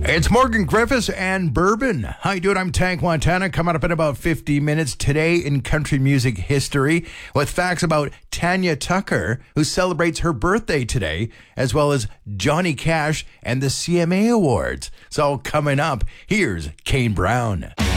It's Morgan Griffiths and Bourbon. How you doing? I'm Tank Montana. Coming up in about 50 minutes today in country music history with facts about Tanya Tucker, who celebrates her birthday today, as well as Johnny Cash and the CMA Awards. It's all coming up. Here's Kane Brown.